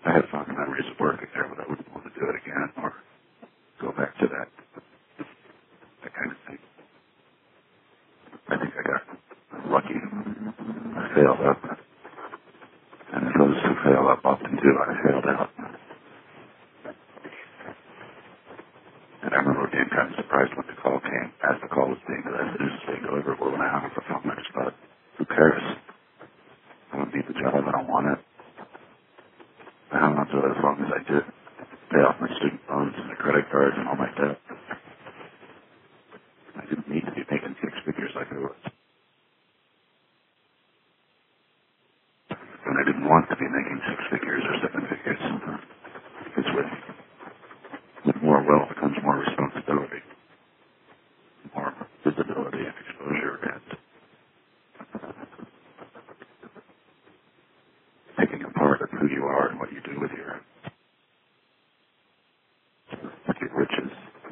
I had fond memories of working there, but I wouldn't want to do it again or go back to that kind of thing. I think I got lucky. I failed up, and those who fail up often do. I failed out. And I remember being kind of surprised when the call came, as the call was being delivered. Well, when I hung up the phone, I just thought, who cares? I don't need the job. I don't want it. I hung on to it as long as I did. Pay off my student loans and my credit cards and all my debt. I didn't need to be making six figures like I was. And I didn't want to be making six figures or seven figures. Because with more wealth comes more responsibility, more visibility and exposure, and taking a part of who you are and what you do with your riches.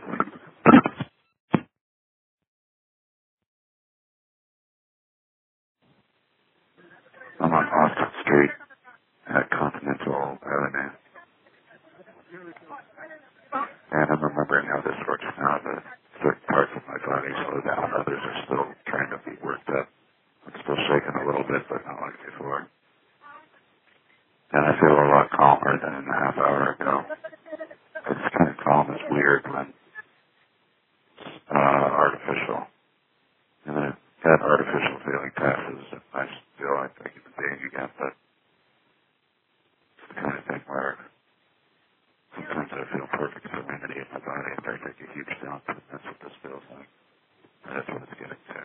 I'm on Austin Street at Continental Avenue, and I'm remembering how this works now. That certain parts of my body slow down, others are still trying to be worked up. I'm still shaking a little bit, but not like before. And I feel a lot calmer than a half hour ago. This kind of calm is weird when artificial. And then that artificial feeling passes, and I feel like a human being again, but it's the kind of thing where sometimes I feel perfect serenity in my body and I take a huge dump, and that's what this feels like. And that's what it's getting to.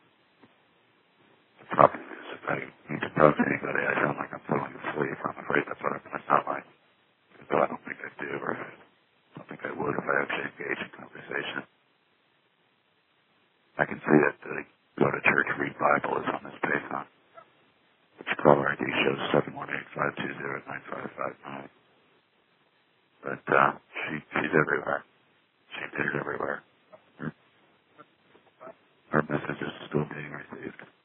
The problem is, if I need to talk to anybody, I sound like I'm falling asleep. I'm afraid that's what I'm going to sound like. Though I don't think I do, or I don't think I would if I actually engage in conversation. I can see that the Go to Church Read Bible is on this page, huh? Its caller ID shows 718-520-9559. But she's everywhere. She appears everywhere. Her message is still being received.